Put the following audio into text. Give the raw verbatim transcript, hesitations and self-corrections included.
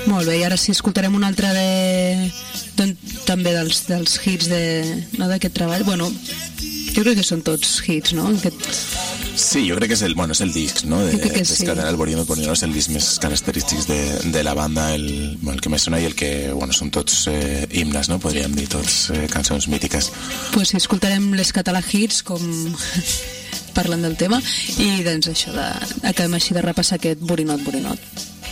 Molt bé, i ara sí escoltarem un altre de, de, també dels, dels hits de, no, d'aquest treball. Bueno, jo crec que són tots hits, no? Aquest... Sí, jo crec que és el, bueno, és el disc, no? De, de sí. el Borinot Borinot és el disc més característics de, de la banda, el, el que més sona i el que, bueno, són tots eh, himnes, no? Podríem dir, tots eh, cançons mítiques. Pues sí, escoltarem les Català Hits, com parlen del tema, i doncs això, de, acabem així de repassar aquest Borinot Borinot.